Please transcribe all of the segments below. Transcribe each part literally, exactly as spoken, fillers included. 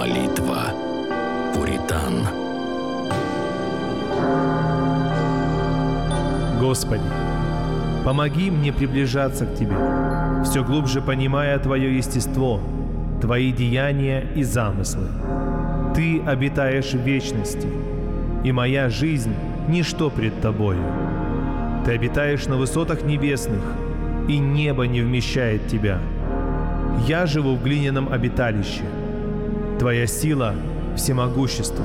Молитва пуритан. Господи, помоги мне приближаться к Тебе, все глубже понимая Твое естество, Твои деяния и замыслы. Ты обитаешь в вечности, и моя жизнь – ничто пред Тобою. Ты обитаешь на высотах небесных, и небо не вмещает Тебя. Я живу в глиняном обиталище. Твоя сила всемогущества.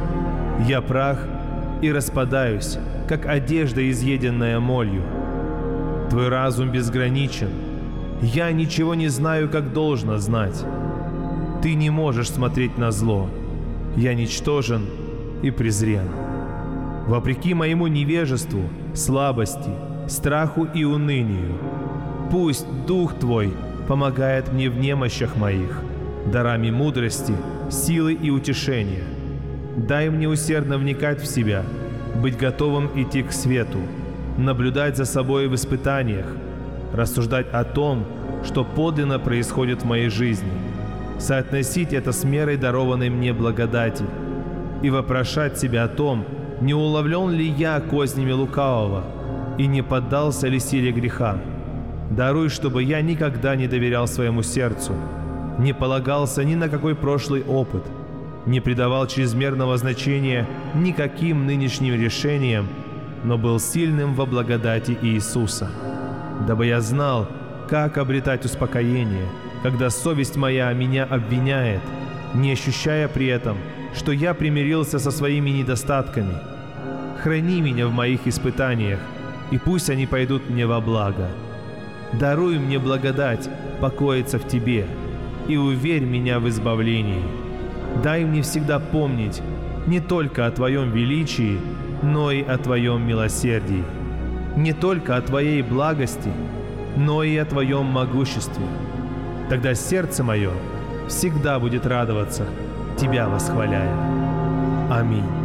Я прах и распадаюсь, как одежда, изъеденная молью. Твой разум безграничен. Я ничего не знаю, как должно знать. Ты не можешь смотреть на зло. Я ничтожен и презрен. Вопреки моему невежеству, слабости, страху и унынию, пусть Дух Твой помогает мне в немощах моих, дарами мудрости, силы и утешения. Дай мне усердно вникать в себя, быть готовым идти к свету, наблюдать за собой в испытаниях, рассуждать о том, что подлинно происходит в моей жизни, соотносить это с мерой дарованной мне благодати и вопрошать себя о том, не уловлен ли я кознями лукавого и не поддался ли силе греха. Даруй, чтобы я никогда не доверял своему сердцу, не полагался ни на какой прошлый опыт, не придавал чрезмерного значения никаким нынешним решениям, но был сильным во благодати Иисуса, дабы я знал, как обретать успокоение, когда совесть моя меня обвиняет, не ощущая при этом, что я примирился со своими недостатками. Храни меня в моих испытаниях, и пусть они пойдут мне во благо. Даруй мне благодать покоиться в Тебе и уверь меня в избавлении. Дай мне всегда помнить не только о Твоем величии, но и о Твоем милосердии, не только о Твоей благости, но и о Твоем могуществе. Тогда сердце мое всегда будет радоваться, Тебя восхваляя. Аминь.